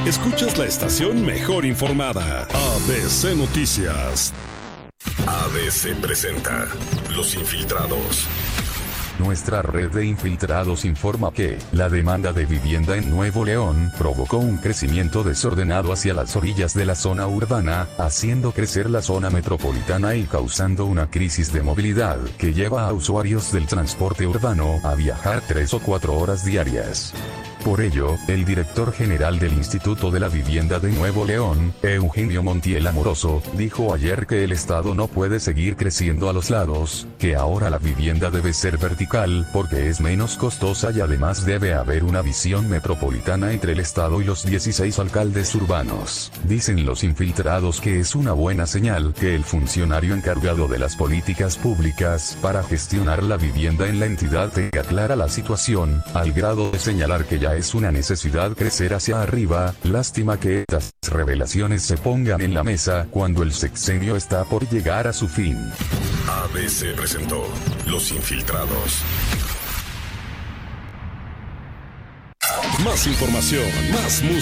Escuchas la estación mejor informada, ABC Noticias. ABC presenta Los Infiltrados. Nuestra red de infiltrados informa que la demanda de vivienda en Nuevo León provocó un crecimiento desordenado hacia las orillas de la zona urbana, haciendo crecer la zona metropolitana y causando una crisis de movilidad que lleva a usuarios del transporte urbano a viajar 3 o 4 horas diarias. Por ello, el director general del Instituto de la Vivienda de Nuevo León, Eugenio Montiel Amoroso, dijo ayer que el Estado no puede seguir creciendo a los lados, que ahora la vivienda debe ser vertical porque es menos costosa y además debe haber una visión metropolitana entre el Estado y los 16 alcaldes urbanos. Dicen los infiltrados que es una buena señal que el funcionario encargado de las políticas públicas para gestionar la vivienda en la entidad tenga clara la situación, al grado de señalar que ya es una necesidad crecer hacia arriba. Lástima que estas revelaciones se pongan en la mesa cuando el sexenio está por llegar a su fin. ABC presentó Los Infiltrados. Más información, más música.